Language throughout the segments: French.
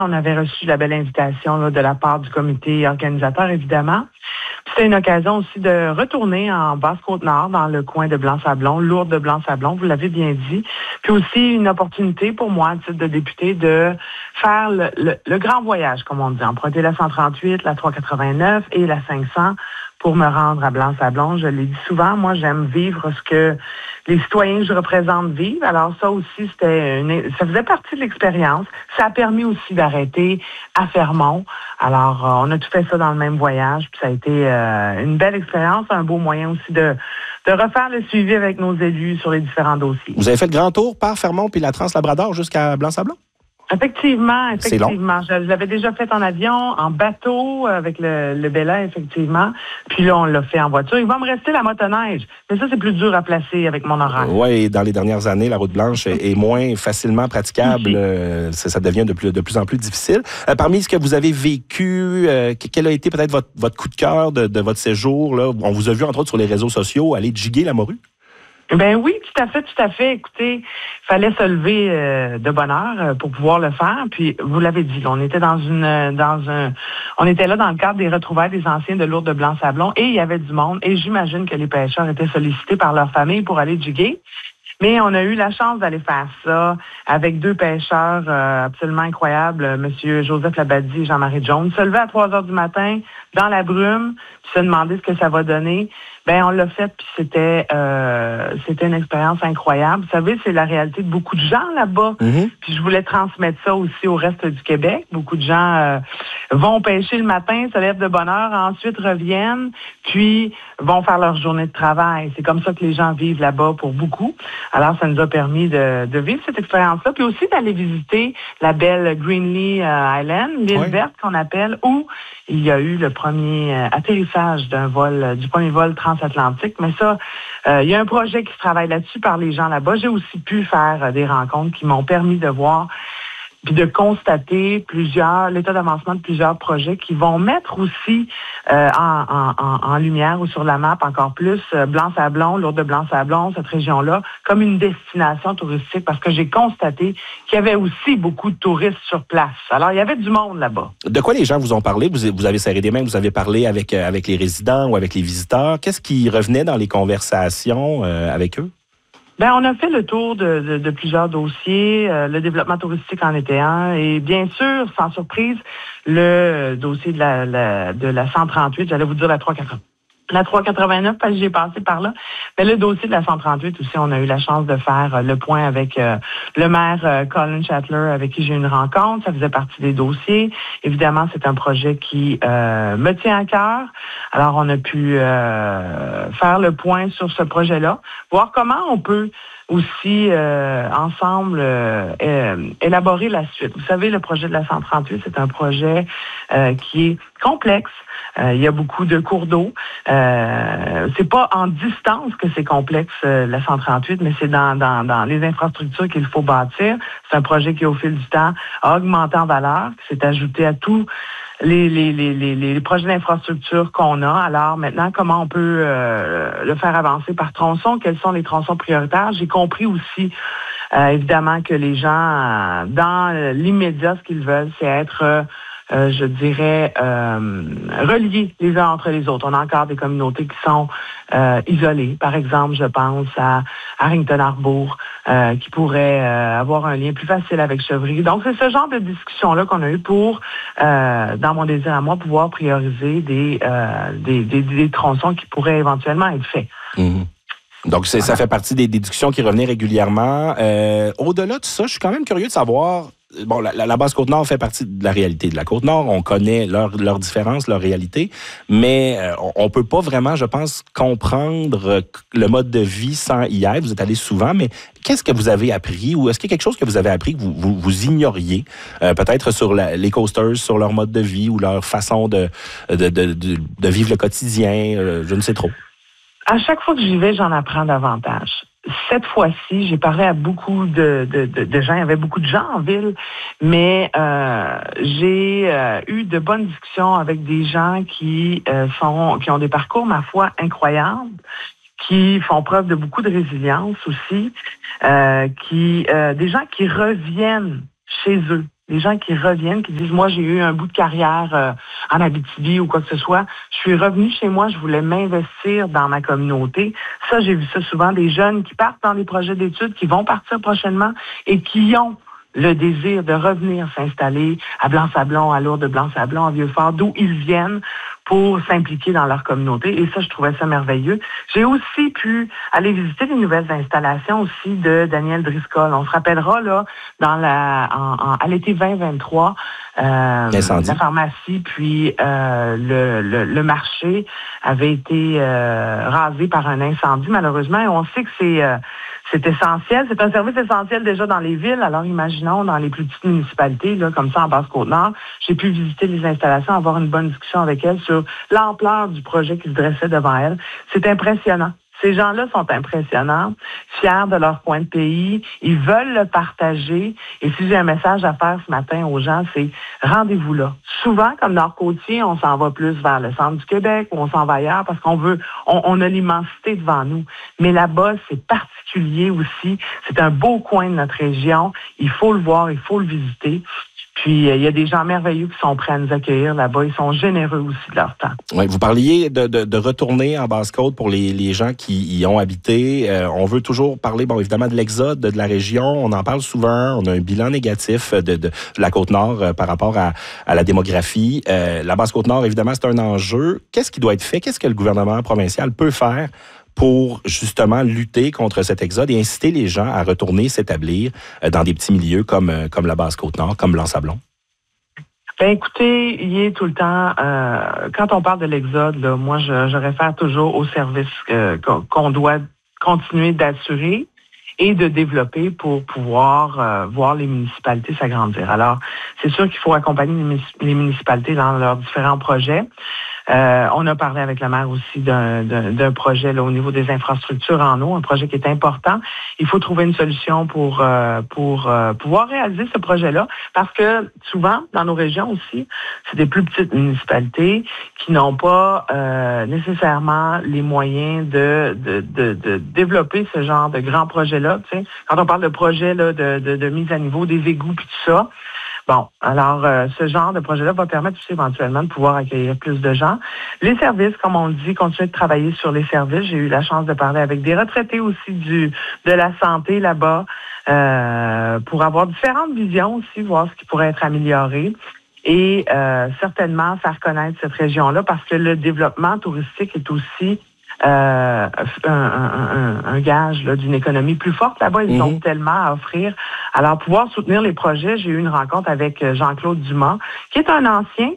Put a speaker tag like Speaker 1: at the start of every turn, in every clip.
Speaker 1: On avait reçu la belle invitation là, de la part du comité organisateur, évidemment. C'était une occasion aussi de retourner en Basse-Côte-Nord, dans le coin de Blanc-Sablon, Lourdes de Blanc-Sablon, vous l'avez bien dit. Puis aussi une opportunité pour moi, à titre de député, de faire le grand voyage, comme on dit, emprunter la 138, la 389 et la 500 pour me rendre à Blanc-Sablon. Je l'ai dit souvent, moi, j'aime vivre ce que les citoyens que je représente vivent. Alors ça aussi, ça faisait partie de l'expérience. Ça a permis aussi d'arrêter à Fermont. Alors, on a tout fait ça dans le même voyage. Puis ça a été une belle expérience, un beau moyen aussi de refaire le suivi avec nos élus sur les différents dossiers.
Speaker 2: Vous avez fait le grand tour par Fermont puis la Trans-Labrador jusqu'à Blanc-Sablon?
Speaker 1: Effectivement.
Speaker 2: C'est long.
Speaker 1: Je l'avais déjà fait en avion, en bateau, avec le Bella, effectivement. Puis là, on l'a fait en voiture. Il va me rester la motoneige. Mais ça, c'est plus dur à placer avec mon horaire.
Speaker 2: Oui, dans les dernières années, la route blanche est moins facilement praticable. Ça devient de plus en plus difficile. Parmi ce que vous avez vécu, quel a été peut-être votre coup de cœur de votre séjour? Là? On vous a vu, entre autres, sur les réseaux sociaux, aller jiguer la morue.
Speaker 1: Ben oui, tout à fait. Écoutez, il fallait se lever de bonne heure pour pouvoir le faire. Puis vous l'avez dit, on était on était là dans le cadre des retrouvailles des anciens de Lourdes de Blanc-Sablon et il y avait du monde. Et j'imagine que les pêcheurs étaient sollicités par leur famille pour aller jiguer. Mais on a eu la chance d'aller faire ça avec deux pêcheurs absolument incroyables, M. Joseph Labadie et Jean-Marie Jones. Se lever à 3 heures du matin dans la brume, puis se demander ce que ça va donner. Ben on l'a fait, puis c'était une expérience incroyable. Vous savez, c'est la réalité de beaucoup de gens là-bas. Puis je voulais transmettre ça aussi au reste du Québec. Beaucoup de gens vont pêcher le matin, se lèvent de bonne heure, ensuite reviennent, puis vont faire leur journée de travail. C'est comme ça que les gens vivent là-bas pour beaucoup. Alors, ça nous a permis de vivre cette expérience-là, puis aussi d'aller visiter la belle Greenlee Island, l'île verte qu'on appelle, où il y a eu le premier atterrissage du premier vol transatlantique. Mais ça, il y a un projet qui se travaille là-dessus par les gens là-bas. J'ai aussi pu faire des rencontres qui m'ont permis de voir puis de constater l'état d'avancement de plusieurs projets qui vont mettre aussi en lumière ou sur la map encore plus Blanc-Sablon, Lourdes de Blanc-Sablon, cette région-là, comme une destination touristique parce que j'ai constaté qu'il y avait aussi beaucoup de touristes sur place. Alors, il y avait du monde là-bas.
Speaker 2: De quoi les gens vous ont parlé? Vous avez serré des mains, vous avez parlé avec les résidents ou avec les visiteurs. Qu'est-ce qui revenait dans les conversations avec eux?
Speaker 1: Ben, on a fait le tour de plusieurs dossiers. Le développement touristique en était un. Et bien sûr, sans surprise, le dossier de la 138, j'allais vous dire la 389, parce que j'ai passé par là. Mais le dossier de la 138 aussi, on a eu la chance de faire le point avec le maire Colin Chatler, avec qui j'ai eu une rencontre. Ça faisait partie des dossiers. Évidemment, c'est un projet qui me tient à cœur. Alors, on a pu faire le point sur ce projet-là, voir comment on peut aussi ensemble élaborer la suite. Vous savez, le projet de la 138, c'est un projet qui est complexe. Il y a beaucoup de cours d'eau. C'est pas en distance que c'est complexe, la 138, mais c'est dans les infrastructures qu'il faut bâtir. C'est un projet qui, au fil du temps, a augmenté en valeur, qui s'est ajouté à tous les projets d'infrastructure qu'on a. Alors maintenant, comment on peut le faire avancer par tronçon? Quels sont les tronçons prioritaires? J'ai compris aussi, évidemment, que les gens, dans l'immédiat, ce qu'ils veulent, c'est être je dirais, reliés les uns entre les autres. On a encore des communautés qui sont isolées. Par exemple, je pense à Harrington-Arbour, qui pourrait avoir un lien plus facile avec Chevry. Donc, c'est ce genre de discussion-là qu'on a eu pour, dans mon désir à moi, pouvoir prioriser des tronçons qui pourraient éventuellement être faits.
Speaker 2: Donc, ça fait partie des discussions qui revenaient régulièrement. Au-delà de ça, je suis quand même curieux de savoir. Bon, la Basse-Côte-Nord fait partie de la réalité de la Côte-Nord. On connaît leurs différences, leur réalité, mais on peut pas vraiment, je pense, comprendre le mode de vie sans y être. Vous êtes allé souvent, mais qu'est-ce que vous avez appris ou est-ce qu'il y a quelque chose que vous avez appris que vous ignoriez, peut-être sur les coasters, sur leur mode de vie ou leur façon de vivre le quotidien, je ne sais trop.
Speaker 1: À chaque fois que j'y vais, j'en apprends davantage. Cette fois-ci, j'ai parlé à beaucoup de gens. Il y avait beaucoup de gens en ville, mais j'ai eu de bonnes discussions avec des gens qui ont des parcours, ma foi, incroyables, qui font preuve de beaucoup de résilience aussi, des gens qui reviennent chez eux. des gens qui reviennent, qui disent, moi, j'ai eu un bout de carrière en Abitibi ou quoi que ce soit. Je suis revenu chez moi, je voulais m'investir dans ma communauté. Ça, j'ai vu ça souvent, des jeunes qui partent dans des projets d'études, qui vont partir prochainement et qui ont le désir de revenir s'installer à Blanc-Sablon, à Lourdes, Blanc-Sablon, à Vieux-Fort, d'où ils viennent pour s'impliquer dans leur communauté. Et ça, je trouvais ça merveilleux. J'ai aussi pu aller visiter les nouvelles installations aussi de Daniel Driscoll. On se rappellera, là, à l'été 2023, la pharmacie puis le marché avait été rasé par un incendie, malheureusement. Et on sait que c'est essentiel. C'est un service essentiel déjà dans les villes. Alors, imaginons dans les plus petites municipalités, là, comme ça, en Basse-Côte-Nord. J'ai pu visiter les installations, avoir une bonne discussion avec elles sur l'ampleur du projet qui se dressait devant elles. C'est impressionnant. Ces gens-là sont impressionnants, fiers de leur coin de pays. Ils veulent le partager. Et si j'ai un message à faire ce matin aux gens, c'est rendez-vous là. Souvent, comme Nord-Côtier, on s'en va plus vers le centre du Québec ou on s'en va ailleurs parce on a l'immensité devant nous. Mais là-bas, c'est particulier aussi. C'est un beau coin de notre région. Il faut le voir, il faut le visiter. Puis, il y a des gens merveilleux qui sont prêts à nous accueillir là-bas. Ils sont généreux aussi de leur temps.
Speaker 2: Oui, vous parliez de retourner en Basse-Côte pour les gens qui y ont habité. On veut toujours parler, bon, évidemment, de l'exode de la région. On en parle souvent. On a un bilan négatif de la Côte-Nord par rapport à la démographie. La Basse-Côte-Nord, évidemment, c'est un enjeu. Qu'est-ce qui doit être fait? Qu'est-ce que le gouvernement provincial peut faire pour justement lutter contre cet exode et inciter les gens à retourner s'établir dans des petits milieux comme la Basse-Côte-Nord, comme Blanc-Sablon?
Speaker 1: Ben écoutez, il est tout le temps, quand on parle de l'exode, là, moi je réfère toujours aux services qu'on doit continuer d'assurer et de développer pour pouvoir voir les municipalités s'agrandir. Alors, c'est sûr qu'il faut accompagner les municipalités dans leurs différents projets. On a parlé avec la maire aussi d'un projet là, au niveau des infrastructures en eau, un projet qui est important. Il faut trouver une solution pour pouvoir réaliser ce projet-là, parce que souvent, dans nos régions aussi, c'est des plus petites municipalités qui n'ont pas nécessairement les moyens de développer ce genre de grands projets-là. Tu sais, quand on parle de projets là, de mise à niveau des égouts puis tout ça. Bon, alors ce genre de projet-là va permettre aussi éventuellement de pouvoir accueillir plus de gens. Les services, comme on le dit, continuer de travailler sur les services. J'ai eu la chance de parler avec des retraités aussi de la santé là-bas pour avoir différentes visions aussi, voir ce qui pourrait être amélioré. Et certainement faire connaître cette région-là parce que le développement touristique est aussi un gage là, d'une économie plus forte. Là-bas, ils ont tellement à offrir. Alors, pouvoir soutenir les projets, j'ai eu une rencontre avec Jean-Claude Dumas, qui est un ancien,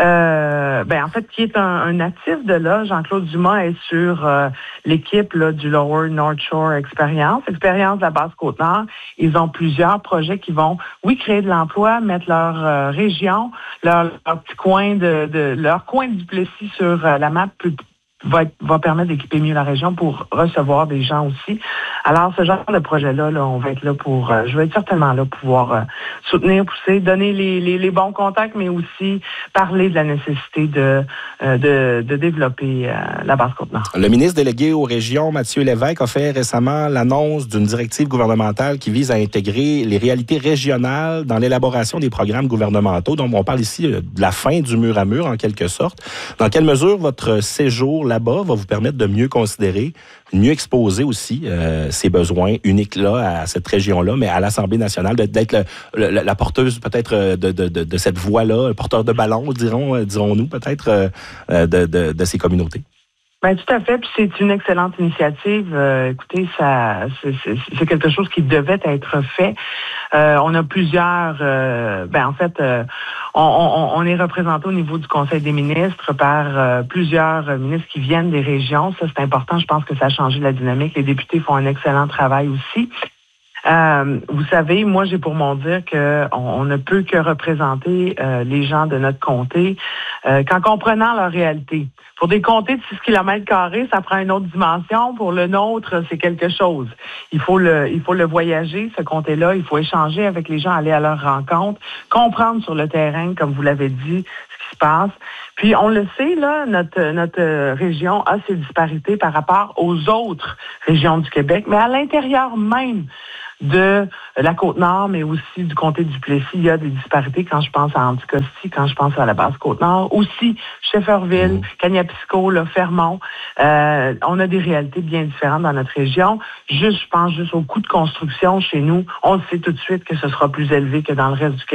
Speaker 1: en fait, qui est un natif de là. Jean-Claude Dumas est sur l'équipe là, du Lower North Shore Experience de la Basse-Côte-Nord. Ils ont plusieurs projets qui vont, oui, créer de l'emploi, mettre leur région, leur petit coin leur coin du Duplessis sur la map va permettre d'équiper mieux la région pour recevoir des gens aussi. Alors, ce genre de projet-là, là, on va être là pour... je vais être certainement là pour pouvoir soutenir, pousser, donner les bons contacts, mais aussi parler de la nécessité de développer la Basse-Côte-Nord.
Speaker 2: Le ministre délégué aux régions, Mathieu Lévesque, a fait récemment l'annonce d'une directive gouvernementale qui vise à intégrer les réalités régionales dans l'élaboration des programmes gouvernementaux. Donc, on parle ici de la fin du mur à mur, en quelque sorte. Dans quelle mesure votre séjour là-bas va vous permettre de mieux considérer, mieux exposer aussi ces besoins uniques-là à cette région-là, mais à l'Assemblée nationale, d'être la porteuse peut-être de cette voix-là, le porteur de ballon, dirons-nous peut-être, de ces communautés?
Speaker 1: Ben tout à fait, puis c'est une excellente initiative. Écoutez, c'est quelque chose qui devait être fait. On a plusieurs, on est représenté au niveau du Conseil des ministres par plusieurs ministres qui viennent des régions. Ça, c'est important. Je pense que ça a changé la dynamique. Les députés font un excellent travail aussi. Vous savez, moi, j'ai pour mon dire qu'on ne peut que représenter les gens de notre comté qu'en comprenant leur réalité. Pour des comtés de 6 km², ça prend une autre dimension. Pour le nôtre, c'est quelque chose. Il faut le voyager, ce comté-là. Il faut échanger avec les gens, aller à leur rencontre, comprendre sur le terrain, comme vous l'avez dit, ce qui se passe. Puis, on le sait, là, notre région a ses disparités par rapport aux autres régions du Québec, mais à l'intérieur même de la Côte-Nord, mais aussi du comté du Plessis. Il y a des disparités quand je pense à Anticosti, quand je pense à la Basse-Côte-Nord. Aussi, Shefferville, Kaniapisco, Fermont. On a des réalités bien différentes dans notre région. Je pense juste au coût de construction chez nous. On le sait tout de suite que ce sera plus élevé que dans le reste du Québec.